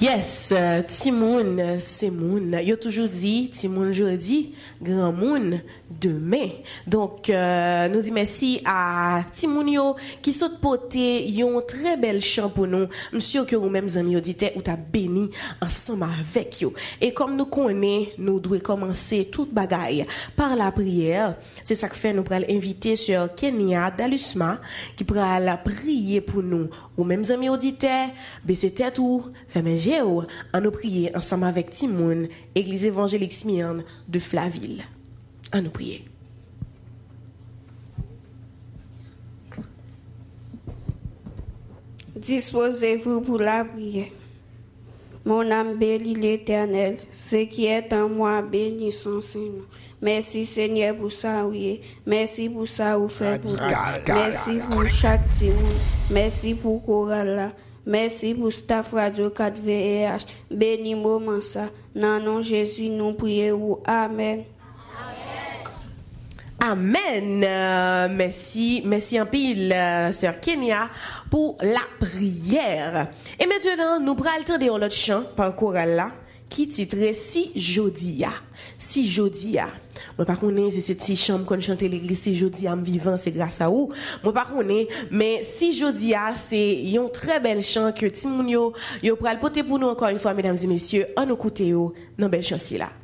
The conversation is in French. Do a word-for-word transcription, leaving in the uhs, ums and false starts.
Yes, uh, Timoun, c'est moun. Yo toujours dit, Timoun jeudi, grand moun demain. Donc, euh, nous dit merci à Timoun yo qui saute poté yon très bel chant pour nous. Monsieur que vous-même amis auditeurs ou t'a béni ensemble avec yo. Et comme nous connaissons, nous devons commencer toute bagaille par la prière. C'est ça que fait nous pral inviter sur Kenya Dalusma qui pral prier pour nous. Ou même amis auditeurs, baissez tête ou fermez yeux en nous prier ensemble avec Timoun, Église évangélique Smyrne de Flaville. À nous prier. Disposez-vous pour la prière. Mon âme bénit l'Éternel, ce qui est en moi bénit son Seigneur. Merci Seigneur pour ça, oui. Merci pour ça, vous faites pour nous. Merci pour chaque Timoun. Merci pour Coralla. Merci pour Staff Radio quatre V E H. Béni moment ça. Dans nom Jésus, nous prions. Amen. Amen. Euh, merci, merci en pile, euh, sœur Kenya, pour la prière. Et maintenant, nous prenons le temps de notre chant par chorale là, qui titre Si Jodia. Si Jodia. Moi, par contre, c'est cette si chambre qu'on chante l'église, si Jodia, me vivant, c'est grâce à vous. Moi, par contre, mais si Jodia, c'est un très bel chant que Timoun yo, yo pral poter pour nous encore une fois, mesdames et messieurs, en nous écouter yo, dans belle chanson là.